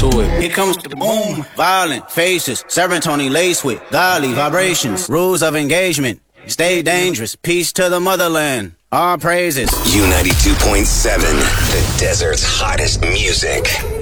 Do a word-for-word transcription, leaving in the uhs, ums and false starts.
to it. Here comes the boom, violent faces, serotonin laced with godly vibrations, rules of engagement. Stay dangerous, peace to the motherland. Our praises. U ninety-two point seven, the desert's hottest music.